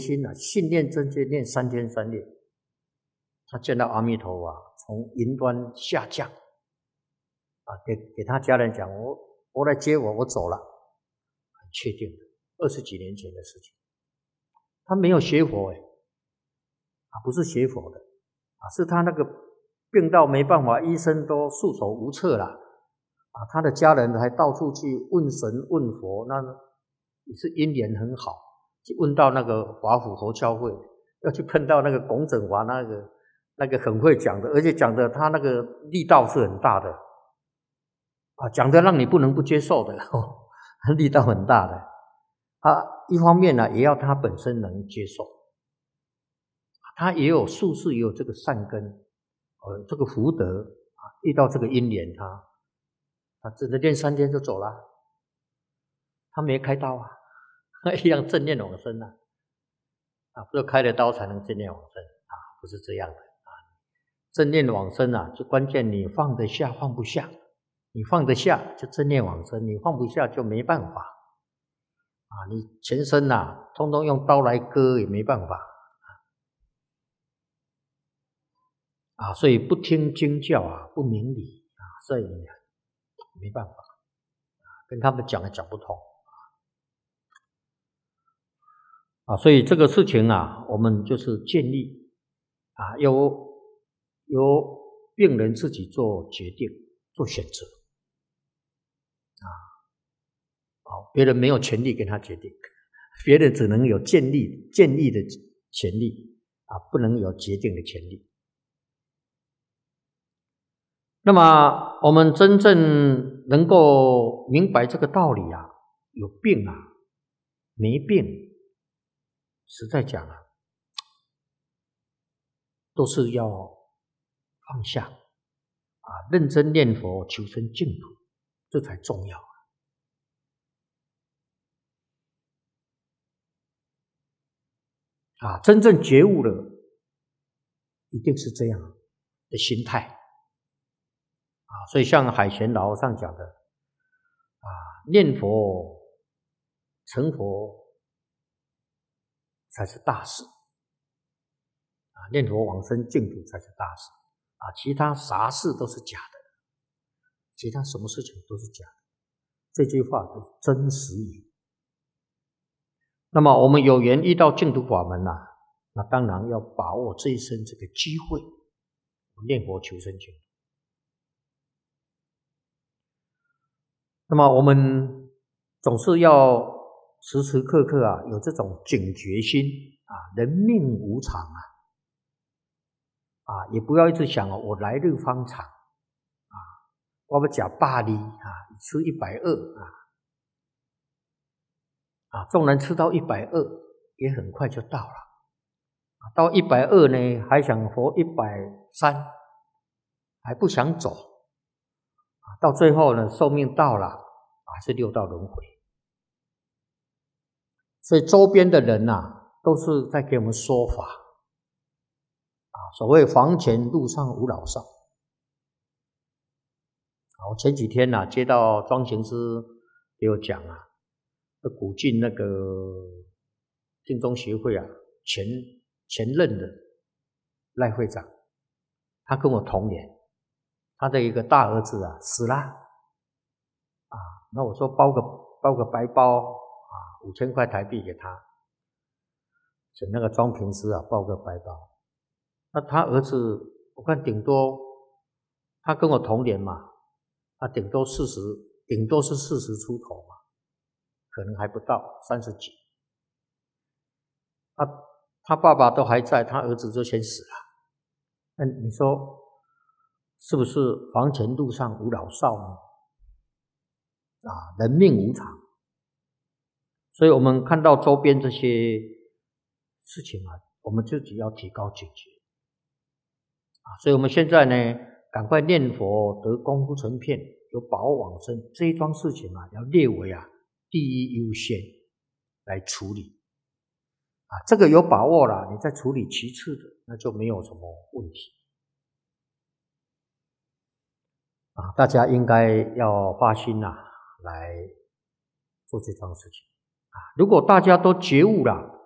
心啊，信念真切念3天3夜，他见到阿弥陀佛从云端下降啊，给他家人讲，我来接我走了，很确定的，20几年前的事情。他没有学佛不是学佛的是他那个病到没办法，医生都束手无策了他的家人还到处去问神问佛，那也是因缘很好，去问到那个华府佛教会，要去碰到那个龚振华那个很会讲的，而且讲的他那个力道是很大的讲的让你不能不接受的力道很大的一方面呢也要他本身能接受，他也有术士也有这个善根这个福德遇到这个因缘他只能练3天就走了，他没开刀一样正念往生不是开了刀才能正念往生不是这样的正念往生就关键你放得下放不下，你放得下就正念往生，你放不下就没办法你全身通通用刀来割也没办法所以不听经教不明理所以没办法跟他们讲也讲不通所以这个事情我们就是建立由病人自己做决定做选择别人没有权利跟他决定，别人只能有建立的权利不能有决定的权利。那么我们真正能够明白这个道理有病没病，实在讲都是要放下认真念佛求生净土，这才重要真正觉悟了一定是这样的心态所以像海贤老和尚讲的念佛成佛才是大事念佛往生净土才是大事其他啥事都是假的，其他什么事情都是假的，这句话是真实语。那么我们有缘遇到净土法门那当然要把握这一生这个机会，念佛求生净土。那么我们总是要时时刻刻有这种警觉心人命无常也不要一直想我来日方长我要吃80吃120纵然吃到120也很快就到了到120呢还想活130，还不想走到最后呢寿命到了还是六道轮回。所以周边的人都是在给我们说法所谓房前路上无老少我前几天接到庄行师给我讲古晋那个净宗协会前任的赖会长，他跟我同年，他的一个大儿子死了那我说包个白包5000块台币给他，请那个庄平师包个白包。那他儿子我看顶多他跟我同年嘛顶多是40出头嘛，可能还不到30几他爸爸都还在，他儿子就先死了。那你说是不是房前路上无老少呢？人命无常。所以我们看到周边这些事情我们自己要提高警觉所以我们现在呢赶快念佛得功夫成片，有把握往生，这一桩事情要列为第一优先来处理这个有把握了，你再处理其次的那就没有什么问题大家应该要发心来做这桩事情如果大家都觉悟了